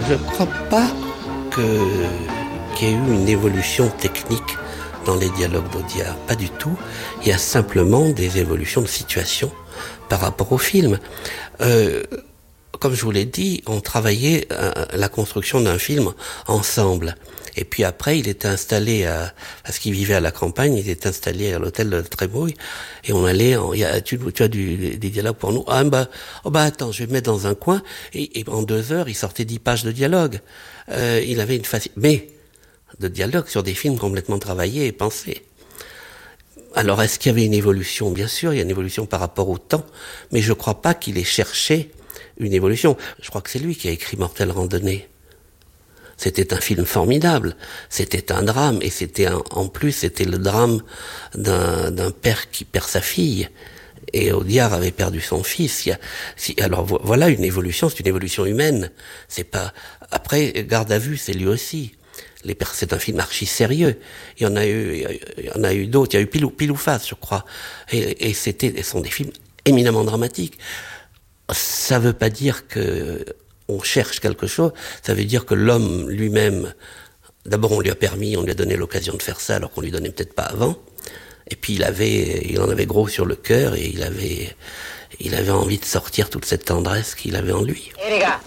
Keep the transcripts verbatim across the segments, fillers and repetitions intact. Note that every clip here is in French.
Je ne crois pas que, qu'il y ait eu une évolution technique dans les dialogues d'Audiard. Pas du tout. Il y a simplement des évolutions de situation par rapport au film. Euh, comme je vous l'ai dit, on travaillait à la construction d'un film ensemble. Et puis après, il était installé à, parce qu'il vivait à la campagne, il était installé à l'hôtel de Trémouille, et on allait, en, y a, tu, tu as du, des dialogues pour nous. Ah bah, oh bah attends, je vais me mettre dans un coin, et, et en deux heures, il sortait dix pages de dialogue. Euh, il avait une facilité, mais de dialogue sur des films complètement travaillés et pensés. Alors, est-ce qu'il y avait une évolution? Bien sûr, il y a une évolution par rapport au temps, mais je crois pas qu'il ait cherché une évolution. Je crois que c'est lui qui a écrit Mortelle Randonnée. C'était un film formidable, c'était un drame, et c'était un, en plus, c'était le drame d'un, d'un père qui perd sa fille. Et Audiard avait perdu son fils. Il y a, si, alors voilà une évolution, c'est une évolution humaine. C'est pas. Après, Garde à vue, c'est lui aussi. Les pères, c'est un film archi sérieux. Il y en a eu, il y en a eu d'autres. Il y a eu Pile ou, Pile ou Face, je crois. Et, et c'était, ce sont des films éminemment dramatiques. Ça veut pas dire que on cherche quelque chose, ça veut dire que l'homme lui-même, d'abord on lui a permis, on lui a donné l'occasion de faire ça alors qu'on lui donnait peut-être pas avant, et puis il avait, il en avait gros sur le cœur et il avait, il avait envie de sortir toute cette tendresse qu'il avait en lui. Hé hey, les gars,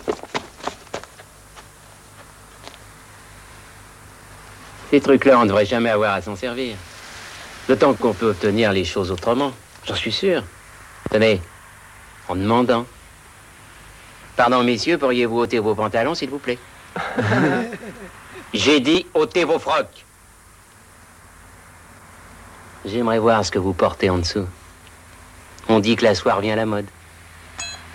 ces trucs-là, on ne devrait jamais avoir à s'en servir. D'autant qu'on peut obtenir les choses autrement, j'en suis sûr. Tenez, en demandant. Pardon, messieurs, pourriez-vous ôter vos pantalons, s'il vous plaît? J'ai dit ôtez vos frocs. J'aimerais voir ce que vous portez en dessous. On dit que la soie revient à la mode.